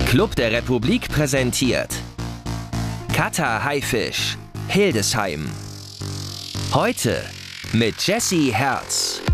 Club der Republik präsentiert Kata Haifisch, Hildesheim. Heute mit Jessie Herz.